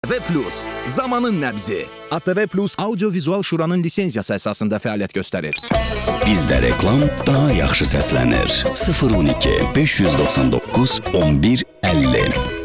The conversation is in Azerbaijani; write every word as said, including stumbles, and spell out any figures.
A T V Plus, zamanın nəbzi. A T V Plus Audio-Vizual Şuranın lisenziyası əsasında fəaliyyət göstərir. Bizdə reklam daha yaxşı səslənir. sıfır on iki beş yüz doxsan doqquz on bir əlli